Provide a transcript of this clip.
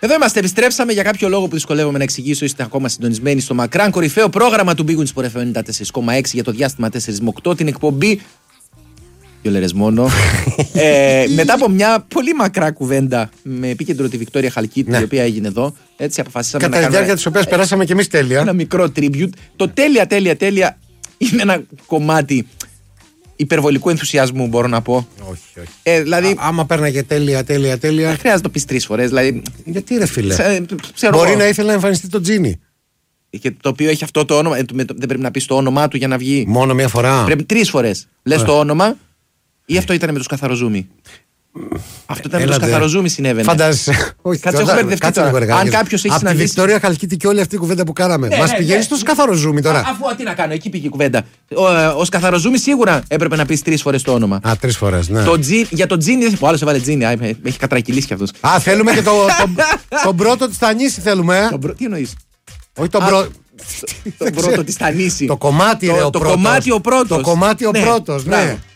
Εδώ είμαστε, επιστρέψαμε για κάποιο λόγο που δυσκολεύομαι να εξηγήσω. Είστε ακόμα συντονισμένοι στο μακράν κορυφαίο πρόγραμμα του Big Win Sport FM 94,6 για το διάστημα 4 με 8, την εκπομπή. 2 λέρες μόνο. Μετά από μια πολύ μακρά κουβέντα με επίκεντρο τη Βικτόρια Χαλκίτη, η οποία έγινε εδώ, έτσι αποφασίσαμε κατά τη διάρκεια της οποίας περάσαμε και εμείς τέλεια. Ένα μικρό tribute. Το τέλεια είναι ένα κομμάτι υπερβολικού ενθουσιασμού, μπορώ να πω. Όχι. Δηλαδή, άμα πέρναγε τέλεια. δεν χρειάζεται να το πεις 3 φορές. Δηλαδή, γιατί ρε φίλε. Μπορεί να ήθελε να εμφανιστεί το Τζίνι. Και το οποίο έχει αυτό το όνομα. Δεν πρέπει να πεις το όνομά του για να βγει. Μόνο μία φορά. Πρέπει 3 φορές. Λες το όνομα, ή αυτό ήταν με τους Καθαροζούμι. Αυτό ήταν με τους Καθαροζούμι συνέβαινε. Φαντάζεσαι. Κάτσε, έχω μπερδευτεί τώρα. Αν κάποιος έχει συναντήσει. Από τη Βικτόρια Χαλκίτη και όλη αυτή η κουβέντα που κάναμε. Μας πηγαίνει στο Καθαροζούμι τώρα. Αφού τι να κάνω, εκεί πήγε η κουβέντα. Ο Καθαροζούμι σίγουρα έπρεπε να πεις 3 φορές το όνομα. 3 φορές, ναι. Για τον Τζίνι, ο άλλος έβαλε Τζίνι. Έχει κατρακυλήσει κι αυτός. Θέλουμε και τον πρώτο της Τανίση θέλουμε. Τι εννοείς? Όχι τον πρώτο. Το πρώτο της Τανίση. Το κομμάτι ο πρώτος. Το κομμάτι ο πρώτος. Το κομμάτι ο πρώτος, ναι.